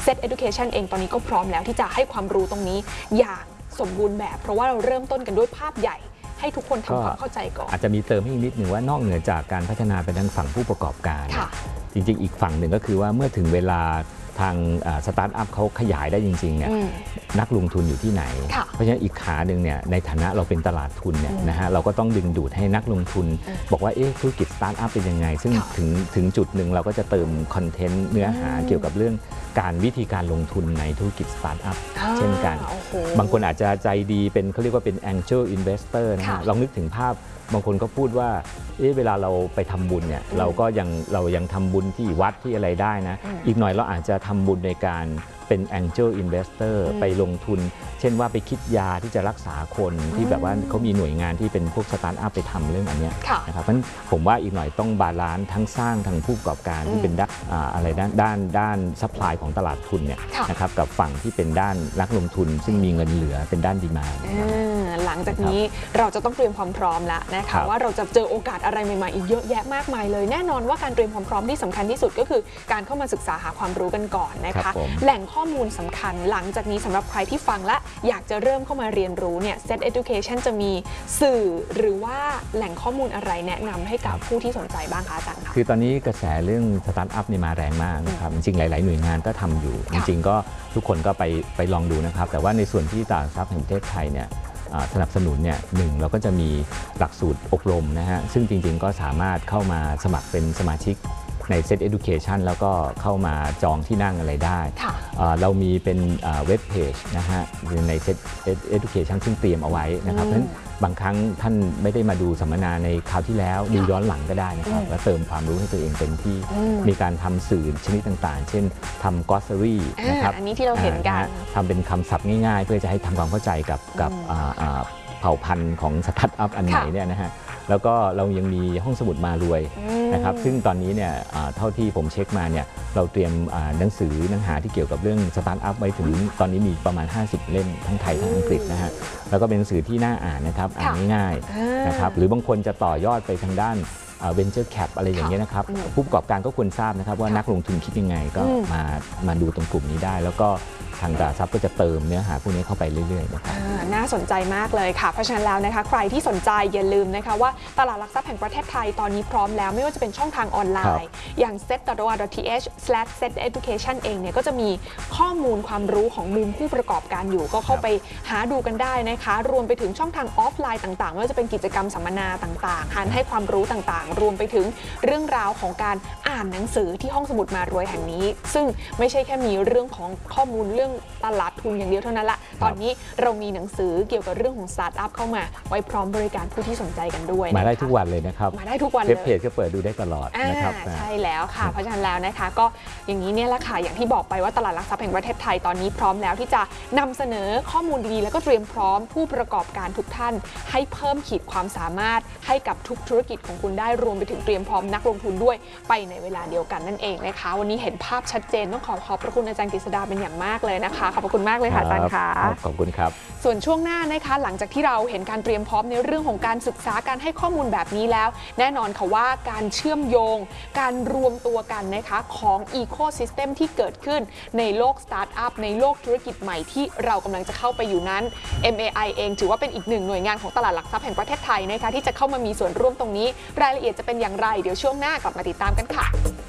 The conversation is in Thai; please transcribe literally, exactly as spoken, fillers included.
Set Education เองตอนนี้ก็พร้อมแล้วที่จะให้ความรู้ตรงนี้อย่างสมบูรณ์แบบเพราะว่าเราเริ่มต้นกันด้วยภาพใหญ่ให้ทุกคนทำความเข้าใจก่อนอาจจะมีเติมให้อีกนิดหนึ่งว่านอกเหนือจากการพัฒนาไปทางฝั่งผู้ประกอบการจริงๆอีกฝั่งหนึ่งก็คือว่าเมื่อถึงเวลาทางสตาร์ทอัพเขาขยายได้จริงๆเนี่ยนักลงทุนอยู่ที่ไหนเพราะฉะนั้นอีกขาหนึ่งเนี่ยในฐานะเราเป็นตลาดทุนเนี่ยนะฮะเราก็ต้องดึงดูดให้นักลงทุนบอกว่าเอ๊ะธุรกิจสตาร์ทอัพเป็นยังไงซึ่งถึงถึงจุดหนึ่งเราก็จะเติมคอนเทนต์เนื้อหาเกี่ยวกับเรื่องการวิธีการลงทุนในธุรกิจสตาร์ทอัพเช่นกันบางคนอาจจะใจดีเป็นเขาเรียกว่าเป็น Angel Investor นะฮะลองนึกถึงภาพบางคนก็พูดว่าเอ๊ะเวลาเราไปทำบุญเนี่ยเราก็ยังเรายังทำบุญที่วัดที่อะไรได้นะอีกหน่อยเราอาจจะทำบุญในการเป็น Angel Investor ไปลงทุนเช่นว่าไปคิดยาที่จะรักษาคนที่แบบว่าเขามีหน่วยงานที่เป็นพวกสตาร์ทอัพไปทำเรื่องอันนี้นะครับเพราะฉะนั้นผมว่าอีกหน่อยต้องบาลานซ์ทั้งสร้างทั้งผู้ประกอบการที่เป็นด้านอะไรด้านด้านด้านซัพพลายของตลาดทุนเนี่ยนะครับกับฝั่งที่เป็นด้านนักลงทุนซึ่งมีเงินเหลือเป็นด้านดีมานด์หลังจากนี้เราจะต้องเตรียมความพร้อมแล้วนะคะว่าเราจะเจอโอกาสอะไรใหม่ๆอีกเยอะแยะมากมายเลยแน่นอนว่าการเตรียมความพร้อมที่สำคัญที่สุดก็คือการเข้ามาศึกษาหาความรู้กันก่อนนะคะแหล่งข้อมูลสำคัญหลังจากนี้สำหรับใครที่ฟังและอยากจะเริ่มเข้ามาเรียนรู้เนี่ย Set Education จะมีสื่อหรือว่าแหล่งข้อมูลอะไรแนะนำให้กับผู้ที่สนใจบ้างคะอาจารย์คะคือตอนนี้กระแสเรื่องสตาร์ทอัพนี่มาแรงมากนะครับจริงๆหลายๆหน่วยงานก็ทำอยู่จริงๆก็ทุกคนก็ไปไปลองดูนะครับแต่ว่าในส่วนที่ตลาดทรัพย์แห่งประเทศไทยเนี่ยสนับสนุนเนี่ยหนึ่งเราก็จะมีหลักสูตรอบรมนะฮะซึ่งจริงๆก็สามารถเข้ามาสมัครเป็นสมาชิกใน Set Education แล้วก็เข้ามาจองที่นั่งอะไรได้เรามีเป็นเว็บเพจนะฮะใน Set Education ซึ่งเตรียมเอาไว้นะครับเพราะฉะนั้นบางครั้งท่านไม่ได้มาดูสัมมนาในคราวที่แล้วดูย้อนหลังก็ได้นะครับแล้วเติมความรู้ให้ตัวเองเต็มที่มีการทำสื่อชนิดต่างๆเช่นทำ glossary นะครับอันนี้ที่เราเห็นกันทำเป็นคำศัพท์ง่ายๆเพื่อจะให้ทำความเข้าใจกับกับเผ่าพันธุ์ของสตาร์ทอัพอันไหนเนี่ยนะฮะแล้วก็เรายังมีห้องสมุดมารวยนะครับซึ่งตอนนี้เนี่ยเท่าที่ผมเช็คมาเนี่ยเราเตรียมหนังสือเนื้อหาที่เกี่ยวกับเรื่องสตาร์ทอัพไว้ถึงตอนนี้มีประมาณห้าสิบเล่มทั้งไทยทั้งอังกฤษนะฮะแล้วก็เป็นหนังสือที่น่าอ่านนะครับอ่านง่ายๆนะครับหรือบางคนจะต่อยอดไปทางด้านVenture Cap อะไรอย่างเงี้ยนะครับผู้ประกอบการก็ควรทราบนะครับว่านักลงทุนคิดยังไงก็มามาดูตรงกลุ่มนี้ได้แล้วก็ทางตลาดทรัพย์ก็จะเติมเนื้อหาพวกนี้เข้าไปเรื่อยๆนะครับน่าสนใจมากเลยค่ะเพราะฉะนั้นแล้วนะคะใครที่สนใจอย่าลืมนะคะว่าตลาดหลักทรัพย์แห่งประเทศไทยตอนนี้พร้อมแล้วไม่ว่าจะเป็นช่องทางออนไลน์อย่าง เซ็ต ดอท โอ อาร์ ดอท ที เอช สแลช เซ็ต เอดูเคชัน เองเนี่ยก็จะมีข้อมูลความรู้ของมุมผู้ประกอบการอยู่ก็เข้าไปหาดูกันได้นะคะรวมไปถึงช่องทางออฟไลน์ต่างๆไม่ว่าจะเป็นกิจกรรมสัมมนาต่างๆการให้ความรู้ต่างๆรวมไปถึงเรื่องราวของการอ่านหนังสือที่ห้องสมุดมารวยแห่งนี้ซึ่งไม่ใช่แค่มีเรื่องของข้อมูลเรื่องตลาดทุนอย่างเดียวเท่านั้นละตอนนี้เรามีหนังสือเกี่ยวกับเรื่องของสตาร์ทอัพเข้ามาไว้พร้อมบริการผู้ที่สนใจกันด้วยมาได้ทุกวันเลยนะครับมาได้ทุกวันเลยเว็บเพจก็เปิดดูได้ตลอดนะครับใช่แล้วค่ะเพราะฉะนั้นแล้วนะคะก็อย่างนี้เนี่ยแหละค่ะอย่างที่บอกไปว่าตลาดหลักทรัพย์แห่งประเทศไทยตอนนี้พร้อมแล้วที่จะนำเสนอข้อมูลดีๆแล้วก็เตรียมพร้อมผู้ประกอบการทุกท่านให้เพิ่มขีดความสามารถให้กับทุกธุรกิจของคุณได้รวมไปถึงเตรียมพร้อมนักลงทุนด้วยไปในเวลาเดียวกันนั่นเองนะคะวันนี้เห็นภาพชัดเจนต้องขอขอบพระคุณอาจารย์กฤษดาเป็นอย่างมากเลยนะคะขอบพระคุณมากเลยค่ะอาจารย์ค่ะขอบคุณครับส่วนช่วงหน้านะคะหลังจากที่เราเห็นการเตรียมพร้อมในเรื่องของการศึกษาการให้ข้อมูลแบบนี้แล้วแน่นอนค่ะว่าการเชื่อมโยงการรวมตัวกันนะคะของอีโคซิสเต็มที่เกิดขึ้นในโลกสตาร์ทอัพในโลกธุรกิจใหม่ที่เรากำลังจะเข้าไปอยู่นั้น เอ็ม เอ ไอ เองถือว่าเป็นอีกหนึ่งหน่วยงานของตลาดหลักทรัพย์แห่งประเทศไทยนะคะที่จะเข้ามามีส่วนร่วมตรงนี้รายละเอียดจะเป็นอย่างไรเดี๋ยวช่วงหน้ากลับมาติดตามกันค่ะ